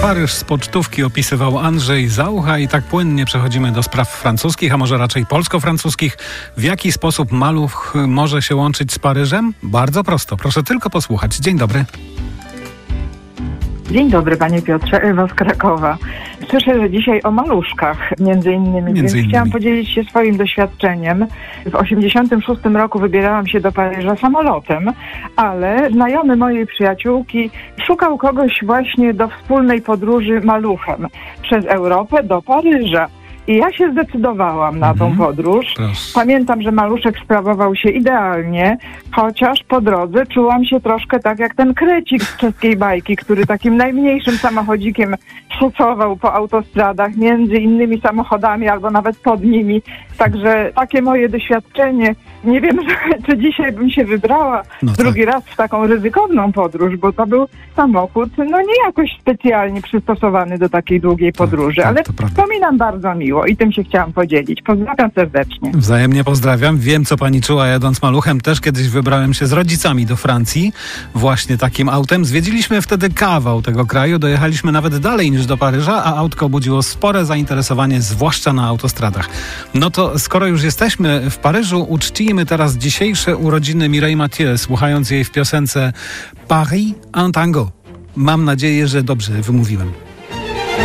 Paryż z pocztówki opisywał Andrzej Zaucha i tak płynnie przechodzimy do spraw francuskich, a może raczej polsko-francuskich. W jaki sposób maluch może się łączyć z Paryżem? Bardzo prosto. Proszę tylko posłuchać. Dzień dobry. Dzień dobry, panie Piotrze, Ewa z Krakowa. Słyszę, że dzisiaj o maluszkach między innymi, więc chciałam podzielić się swoim doświadczeniem. W 86 roku wybierałam się do Paryża samolotem, ale znajomy mojej przyjaciółki szukał kogoś właśnie do wspólnej podróży maluchem przez Europę do Paryża. I ja się zdecydowałam na tą podróż. Pamiętam, że maluszek sprawował się idealnie, chociaż po drodze czułam się troszkę tak jak ten krecik z czeskiej bajki, który takim najmniejszym samochodzikiem szucował po autostradach, między innymi samochodami albo nawet pod nimi. Także takie moje doświadczenie. Nie wiem, czy dzisiaj bym się wybrała drugi raz w taką ryzykowną podróż, bo to był samochód, nie jakoś specjalnie przystosowany do takiej długiej podróży, ale wspominam bardzo miło i tym się chciałam podzielić. Pozdrawiam serdecznie. Wzajemnie pozdrawiam. Wiem, co pani czuła jadąc maluchem. Też kiedyś wybrałem się z rodzicami do Francji, właśnie takim autem. Zwiedziliśmy wtedy kawał tego kraju, dojechaliśmy nawet dalej niż do Paryża, a autko budziło spore zainteresowanie, zwłaszcza na autostradach. No to skoro już jesteśmy w Paryżu, uczcijmy teraz dzisiejsze urodziny Mireille Mathieu, słuchając jej w piosence Paris en tango. Mam nadzieję, że dobrze wymówiłem.